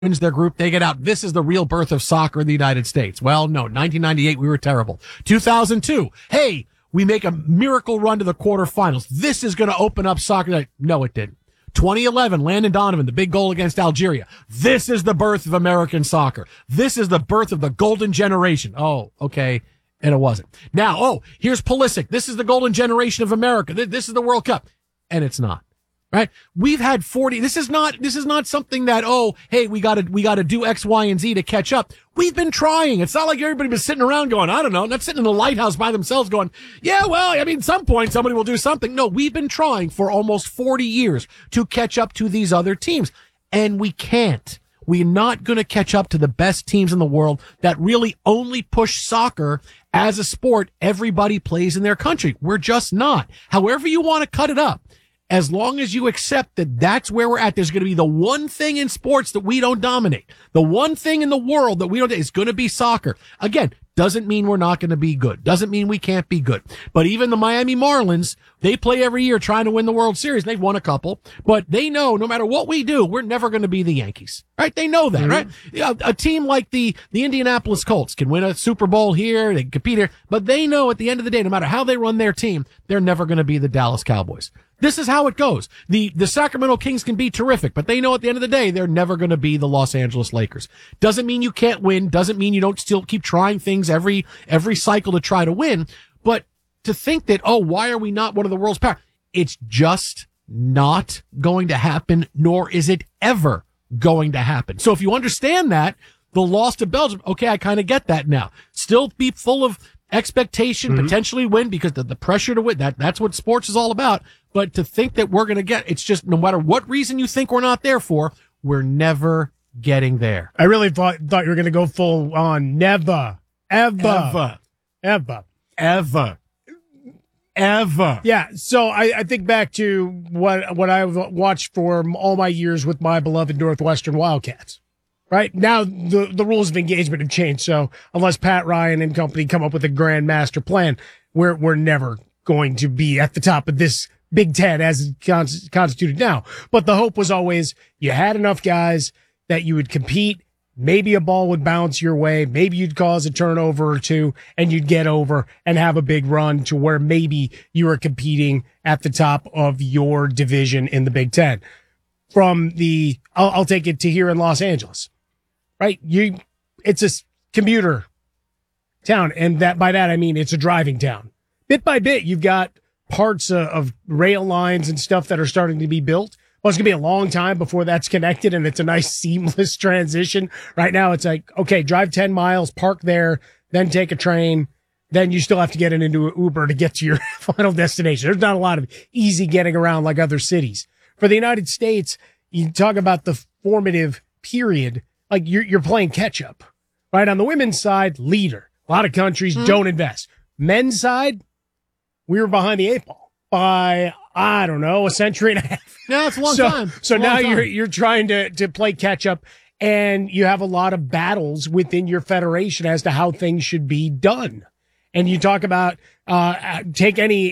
wins their group, they get out. This is the real birth of soccer in the United States. Well, no, 1998, we were terrible. 2002, hey, we make a miracle run to the quarterfinals. This is going to open up soccer. No, it didn't. 2011, Landon Donovan, the big goal against Algeria. This is the birth of American soccer. This is the birth of the golden generation. Oh, okay. And it wasn't. Now, here's Pulisic. This is the golden generation of America. This is the World Cup. And it's not. Right? We've had 40. This is not something that, hey, we gotta do X, Y, and Z to catch up. We've been trying. It's not like everybody was sitting around going, I don't know, not sitting in the lighthouse by themselves going, yeah, well, I mean, at some point somebody will do something. No, we've been trying for almost 40 years to catch up to these other teams. And we can't. We're not going to catch up to the best teams in the world that really only push soccer as a sport everybody plays in their country. We're just not. However you want to cut it up. As long as you accept that that's where we're at, there's going to be the one thing in sports that we don't dominate. The one thing in the world that we don't, is going to be soccer. Again, doesn't mean we're not going to be good. Doesn't mean we can't be good. But even the Miami Marlins, they play every year trying to win the World Series. They've won a couple, but they know no matter what we do, we're never going to be the Yankees, right? They know that, right? A team like the Indianapolis Colts can win a Super Bowl here. They can compete here, but they know at the end of the day, no matter how they run their team, they're never going to be the Dallas Cowboys. This is how it goes. The Sacramento Kings can be terrific, but they know at the end of the day, they're never going to be the Los Angeles Lakers. Doesn't mean you can't win. Doesn't mean you don't still keep trying things every cycle to try to win. But to think that, why are we not one of the world's power? It's just not going to happen, nor is it ever going to happen. So if you understand that, the loss to Belgium, okay, I kind of get that now. Still be full of expectation, potentially win because the pressure to win, that's what sports is all about. But to think that we're going to it's just no matter what reason you think we're not there for, we're never getting there. I really thought you were going to go full on never, ever. Yeah. So I think back to what I've watched for all my years with my beloved Northwestern Wildcats. Right now, the rules of engagement have changed. So unless Pat Ryan and company come up with a grand master plan, we're never going to be at the top of this Big Ten as it's constituted now. But the hope was always you had enough guys that you would compete. Maybe a ball would bounce your way. Maybe you'd cause a turnover or two and you'd get over and have a big run to where maybe you were competing at the top of your division in the Big Ten. From I'll take it to here in Los Angeles. Right? It's a commuter town. And by that, I mean, it's a driving town. Bit by bit, you've got parts of rail lines and stuff that are starting to be built. Well, it's going to be a long time before that's connected and it's a nice seamless transition. Right now, it's like, okay, drive 10 miles, park there, then take a train. Then you still have to get into an Uber to get to your final destination. There's not a lot of easy getting around like other cities. For the United States, you talk about the formative period. Like you're playing catch up, right? On the women's side, leader. A lot of countries don't invest. Men's side, we were behind the eight ball by, I don't know, a century and a half. No, it's a long time. So now you're trying to play catch up and you have a lot of battles within your federation as to how things should be done. And you talk about, look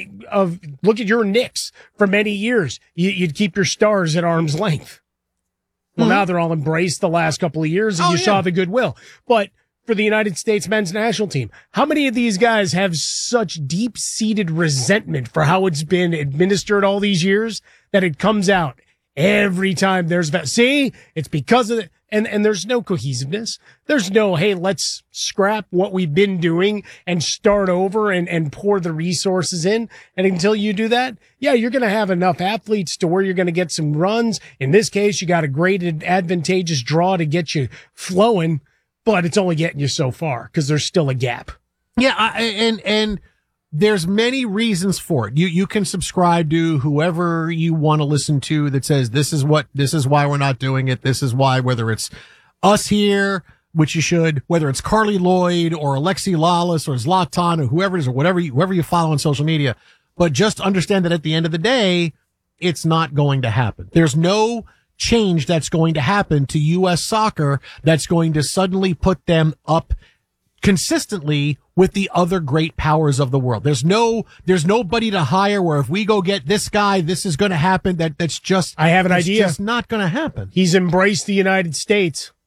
at your Knicks for many years. You'd keep your stars at arm's length. Well, now they're all embraced the last couple of years and you saw the goodwill. But for the United States men's national team, how many of these guys have such deep-seated resentment for how it's been administered all these years that it comes out every time see, it's because of it. And there's no cohesiveness. There's no, hey, let's scrap what we've been doing and start over and pour the resources in. And until you do that, you're going to have enough athletes to where you're going to get some runs. In this case, you got a great advantageous draw to get you flowing, but it's only getting you so far because there's still a gap. Yeah. And there's many reasons for it. You can subscribe to whoever you want to listen to that says this is why we're not doing it. This is why, whether it's us here, which you should, whether it's Carly Lloyd or Alexi Lawless or Zlatan or whoever it is or whoever you follow on social media. But just understand that at the end of the day, it's not going to happen. There's no change that's going to happen to U.S. soccer that's going to suddenly put them up consistently with the other great powers of the world. There's nobody to hire where if we go get this guy, this is going to happen. That's just, I have an idea. It's just not going to happen. He's embraced the United States.